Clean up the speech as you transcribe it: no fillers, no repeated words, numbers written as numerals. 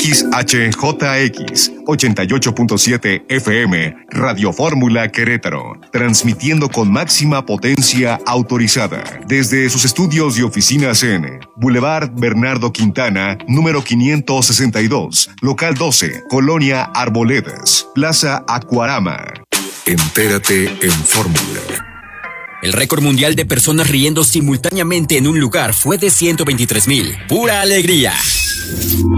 XHJX 88.7 FM, Radio Fórmula Querétaro, transmitiendo con máxima potencia autorizada desde sus estudios y oficinas en Boulevard Bernardo Quintana, número 562, local 12, Colonia Arboledas, Plaza Acuarama. Entérate en Fórmula. El récord mundial de personas riendo simultáneamente en un lugar fue de 123,000. ¡Pura alegría!